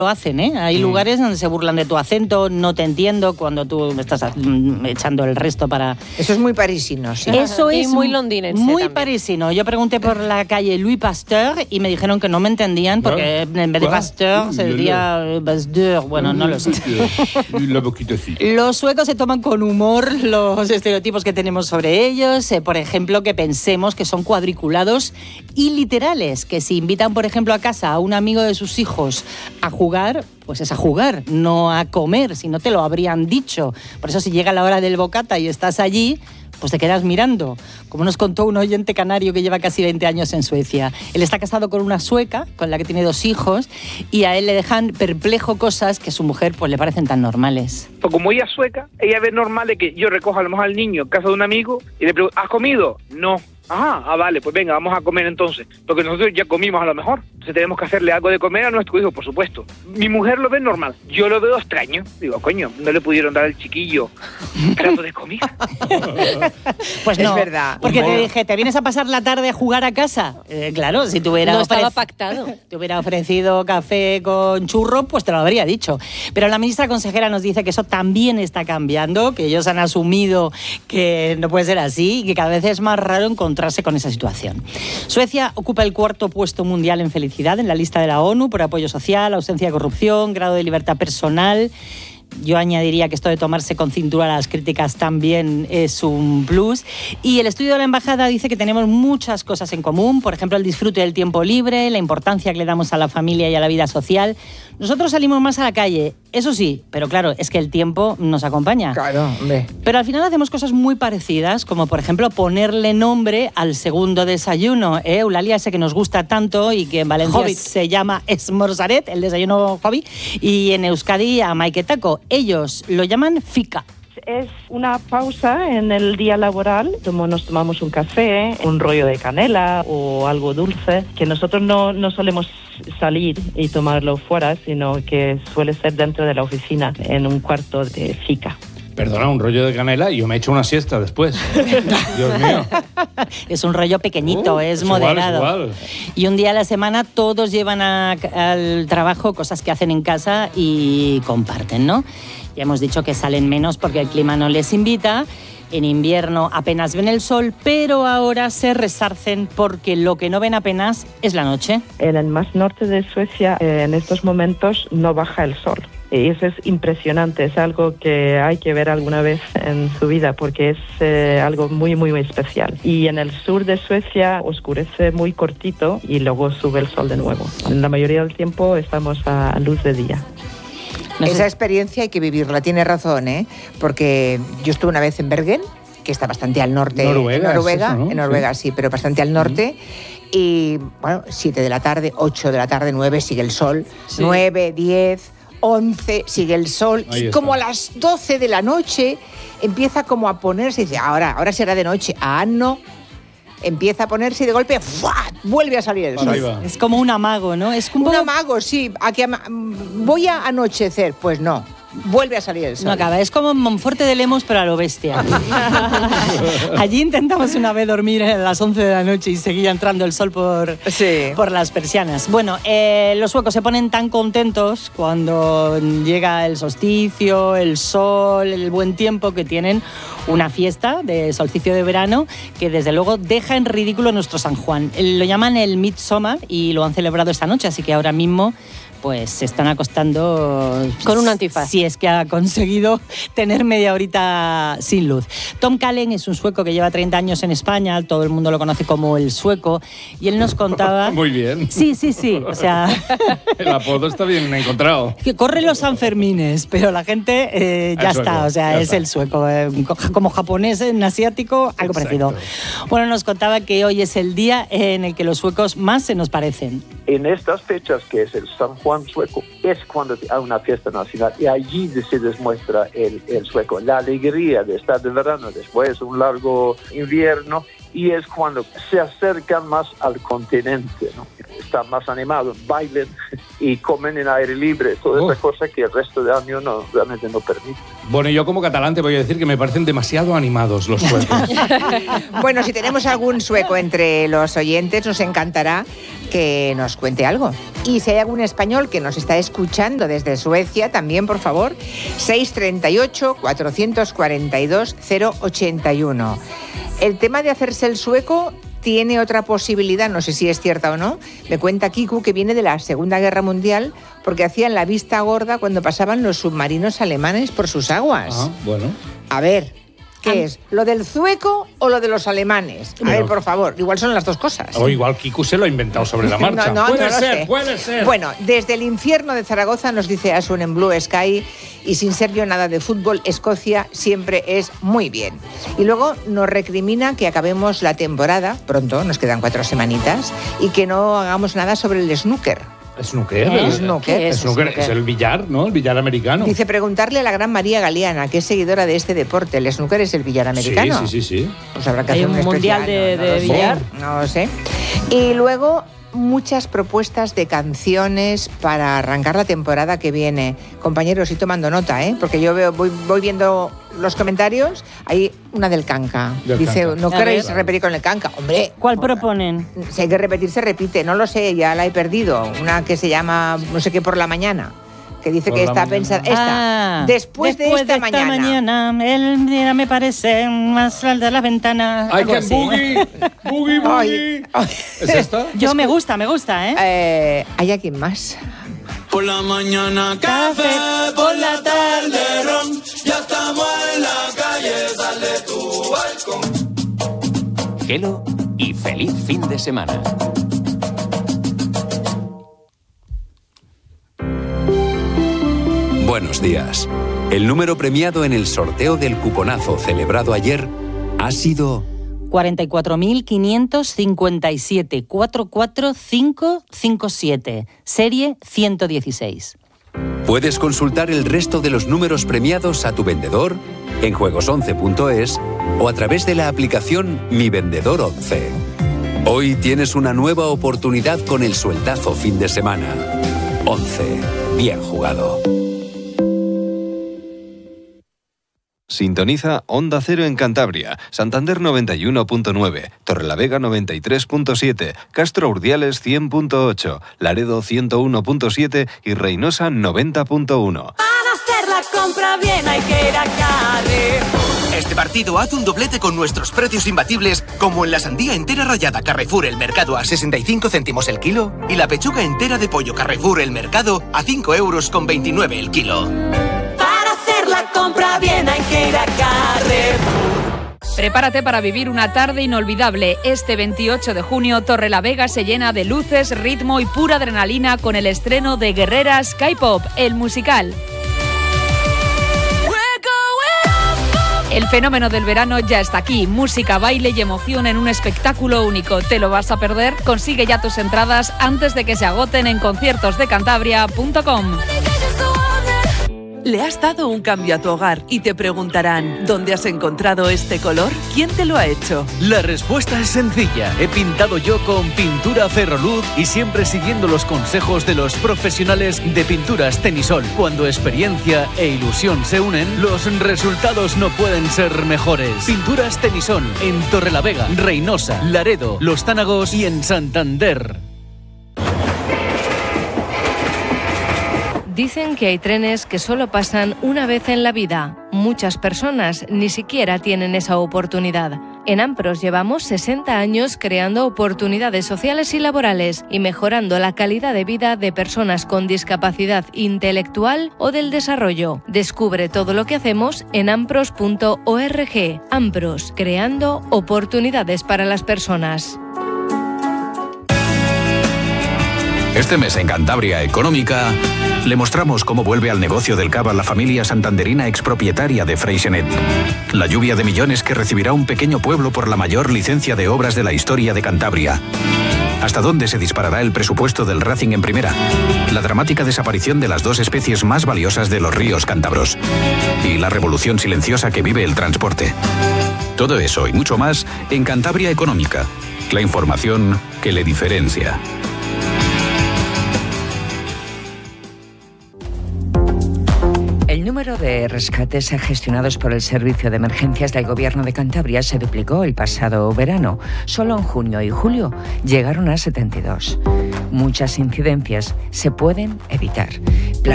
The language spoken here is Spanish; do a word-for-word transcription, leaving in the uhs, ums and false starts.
lo hacen, ¿eh? Hay mm. lugares donde se burlan de tu acento, no te entiendo cuando tú me estás echando el resto para... Eso es muy parisino, sí. Eso es muy londinense muy también. parisino. Yo pregunté por la calle Louis Pasteur y me dijeron que no me entendían porque ¿no? en vez de Pasteur se decía Pasteur. Bueno, no lo sé. Los suecos se toman con humor los estereotipos que tenemos sobre ellos. Eh, por ejemplo, que pensemos que son cuadriculados y literales. Que si invitan, por ejemplo, a casa a un amigo de sus hijos a jugar, pues es a jugar, no a comer, si no te lo habrían dicho. Por eso si llega la hora del bocata y estás allí, pues te quedas mirando. Como nos contó un oyente canario que lleva casi veinte años en Suecia. Él está casado con una sueca, con la que tiene dos hijos, y a él le dejan perplejo cosas que a su mujer pues le parecen tan normales. Pues como ella es sueca, ella ve normal de que yo recoja a lo mejor al niño en casa de un amigo y le pregunto, ¿has comido? No. Ajá, ah, vale, pues venga, vamos a comer entonces. Porque nosotros ya comimos a lo mejor. Entonces tenemos que hacerle algo de comer a nuestro hijo, por supuesto. Mi mujer lo ve normal. Yo lo veo extraño. Digo, coño, no le pudieron dar al chiquillo un plato de comida. Pues no, es verdad. Porque te dije, ¿te vienes a pasar la tarde a jugar a casa? Eh, claro, si te hubiera no ofrec- estaba pactado. te hubiera ofrecido café con churro, pues te lo habría dicho. Pero la ministra consejera nos dice que eso también está cambiando, que ellos han asumido que no puede ser así y que cada vez es más raro encontrarse con esa situación. Suecia ocupa el cuarto puesto mundial en felicidad en la lista de la ONU por apoyo social, ausencia de corrupción, grado de libertad personal. Yo añadiría que esto de tomarse con cintura las críticas también es un plus. Y el estudio de la embajada dice que tenemos muchas cosas en común, por ejemplo, el disfrute del tiempo libre, la importancia que le damos a la familia y a la vida social. Nosotros salimos más a la calle, eso sí, pero claro, es que el tiempo nos acompaña. Claro, hombre. Pero al final hacemos cosas muy parecidas, como por ejemplo ponerle nombre al segundo desayuno, ¿eh? Eulalia, ese que nos gusta tanto y que en Valencia Hobbit. Se llama Esmorzaret, el desayuno hobby, y en Euskadi a Maiketako. Ellos lo llaman fika. Es una pausa en el día laboral, como nos tomamos un café, un rollo de canela o algo dulce, que nosotros no, no solemos salir y tomarlo fuera, sino que suele ser dentro de la oficina, en un cuarto de fika. Perdona, un rollo de canela y yo me echo una siesta después. Dios mío. Es un rollo pequeñito, uh, es, es moderado. Igual, es igual. Y un día a la semana todos llevan a, al trabajo cosas que hacen en casa y comparten, ¿no? Ya hemos dicho que salen menos porque el clima no les invita. En invierno apenas ven el sol, pero ahora se resarcen porque lo que no ven apenas es la noche. En el más norte de Suecia, eh, en estos momentos, no baja el sol. Y eso es impresionante, es algo que hay que ver alguna vez en su vida porque es eh, algo muy, muy, muy especial. Y en el sur de Suecia oscurece muy cortito y luego sube el sol de nuevo. En la mayoría del tiempo estamos a luz de día. No sé. Esa experiencia hay que vivirla, tiene razón, ¿eh? Porque yo estuve una vez en Bergen, que está bastante al norte. Noruega, en Noruega, es eso, ¿no? En Noruega sí. sí, pero bastante al norte. Mm. Y, bueno, siete de la tarde, ocho de la tarde, nueve, sigue el sol. Sí. nueve, diez, once, sigue el sol. Y como a las doce de la noche empieza como a ponerse, y dice, ahora, ahora será de noche. Ah, no. Empieza a ponerse y de golpe ¡fua! Vuelve a salir el sol. Es como un amago, ¿no? Es como un amago, sí. A que ama- voy a anochecer, pues no. Vuelve a salir el sol. No acaba, es como Monforte de Lemos, pero a lo bestia. Allí intentamos una vez dormir a las once de la noche y seguía entrando el sol por, sí. por las persianas. Bueno, eh, los suecos se ponen tan contentos cuando llega el solsticio, el sol, el buen tiempo, que tienen una fiesta de solsticio de verano que desde luego deja en ridículo nuestro San Juan. Lo llaman el Midsommar y lo han celebrado esta noche, así que ahora mismo pues se están acostando con un antifaz. Si es que ha conseguido tener media horita sin luz. Tom Kallen es un sueco que lleva treinta años en España, todo el mundo lo conoce como el sueco, y él nos contaba... Muy bien. Sí, sí, sí, o sea... El apodo está bien encontrado. Que corre los Sanfermines, pero la gente eh, ya sueco, está, o sea, es está. el sueco, eh, como japonés en asiático, algo Exacto. parecido. Bueno, nos contaba que hoy es el día en el que los suecos más se nos parecen. En estas fechas, que es el San Juan sueco, es cuando hay una fiesta nacional y allí se demuestra el, el sueco, la alegría de estar de verano después de un largo invierno y es cuando se acercan más al continente, ¿no? Están más animados, bailen y comen en aire libre, toda oh. esa cosa que el resto del año no, realmente no permite. Bueno, yo como catalán te voy a decir que me parecen demasiado animados los suecos. Bueno, si tenemos algún sueco entre los oyentes, nos encantará que nos cuente algo. Y si hay algún español que nos está escuchando desde Suecia, también, por favor, seis treinta y ocho, cuatrocientos cuarenta y dos, cero ochenta y uno. El tema de hacerse el sueco tiene otra posibilidad, no sé si es cierta o no. Me cuenta Kiku que viene de la Segunda Guerra Mundial porque hacían la vista gorda cuando pasaban los submarinos alemanes por sus aguas. Ah, bueno. A ver, ¿qué es? ¿Lo del sueco o lo de los alemanes? A Pero, ver, por favor, igual son las dos cosas. O igual Kiku se lo ha inventado sobre la marcha. No, no, puede no lo ser, sé. puede ser. Bueno, desde el infierno de Zaragoza nos dice Asun en Blue Sky, y sin ser yo nada de fútbol, Escocia siempre es muy bien. Y luego nos recrimina que acabemos la temporada, pronto, nos quedan cuatro semanitas, y que no hagamos nada sobre el snooker. ¿Snooker? ¿Eh? El Snooker. es, snooker es el billar, ¿no? El billar americano. Dice, preguntarle a la gran María Galeana, que es seguidora de este deporte. ¿El snooker es el billar americano? Sí, sí, sí, sí. Pues habrá que ¿Hay hacer un un mundial especial, de, no, no de lo sé, billar? no lo sé. Y luego muchas propuestas de canciones para arrancar la temporada que viene. Compañeros, y tomando nota, ¿eh? Porque yo veo, voy, voy viendo los comentarios. Hay una del Canca. Del Dice, Canca. ¿no A queréis ver. repetir con el Canca? Hombre. ¿Cuál proponen? Si hay que repetir, se repite. No lo sé, ya la he perdido. Una que se llama no sé qué por la mañana. Que dice Por que la está mañana. pensada. Esta. Ah, después, de esta, mañana. mañana, el día me parece más al de la ventana. ¡Ay, algo que así. boogie! ¡Boogie, boogie! Ay, ay. ¿Es esta? Yo me gusta, me gusta, ¿eh? Eh, ¿Hay alguien más? Por la mañana café, por la tarde ron, ya estamos en la calle, sal de tu balcón. Gelo y feliz fin de semana. Buenos días. El número premiado en el sorteo del cuponazo celebrado ayer ha sido cuarenta y cuatro mil quinientos cincuenta y siete, cuatro cuatro cinco cinco siete, serie ciento dieciséis. Puedes consultar el resto de los números premiados a tu vendedor en juegos once punto es o a través de la aplicación Mi Vendedor once. Hoy tienes una nueva oportunidad con el sueldazo fin de semana. once. Bien jugado. Sintoniza Onda Cero en Cantabria, Santander noventa y uno punto nueve, Torrelavega noventa y tres punto siete, Castro Urdiales cien punto ocho, Laredo ciento uno punto siete y Reynosa noventa punto uno. Para hacer la compra bien hay que ir a Carrefour. Este partido haz un doblete con nuestros precios imbatibles, como en la sandía entera rallada Carrefour El Mercado a sesenta y cinco céntimos el kilo y la pechuga entera de pollo Carrefour El Mercado a cinco euros con veintinueve el kilo. La compra bien hay que ir a Carrefour. Prepárate para vivir una tarde inolvidable. Este veintiocho de junio, Torrelavega se llena de luces, ritmo y pura adrenalina con el estreno de Guerrera Sky Pop, el musical. El fenómeno del verano ya está aquí. Música, baile y emoción en un espectáculo único. ¿Te lo vas a perder? Consigue ya tus entradas antes de que se agoten en conciertos de cantabria punto com. Le has dado un cambio a tu hogar y te preguntarán, ¿dónde has encontrado este color? ¿Quién te lo ha hecho? La respuesta es sencilla. He pintado yo con pintura Ferroluz y siempre siguiendo los consejos de los profesionales de Pinturas Tenisol. Cuando experiencia e ilusión se unen, los resultados no pueden ser mejores. Pinturas Tenisol en Torrelavega, Reynosa, Laredo, Los Tánagos y en Santander. Dicen que hay trenes que solo pasan una vez en la vida. Muchas personas ni siquiera tienen esa oportunidad. En Ampros llevamos sesenta años creando oportunidades sociales y laborales y mejorando la calidad de vida de personas con discapacidad intelectual o del desarrollo. Descubre todo lo que hacemos en ampros punto org. Ampros, creando oportunidades para las personas. Este mes en Cantabria Económica le mostramos cómo vuelve al negocio del cava la familia santanderina expropietaria de Freixenet. La lluvia de millones que recibirá un pequeño pueblo por la mayor licencia de obras de la historia de Cantabria. ¿Hasta dónde se disparará el presupuesto del Racing en primera? La dramática desaparición de las dos especies más valiosas de los ríos cántabros. Y la revolución silenciosa que vive el transporte. Todo eso y mucho más en Cantabria Económica. La información que le diferencia. El número de rescates gestionados por el Servicio de Emergencias del Gobierno de Cantabria se duplicó el pasado verano. Solo en junio y julio llegaron a setenta y dos. Muchas incidencias se pueden evitar.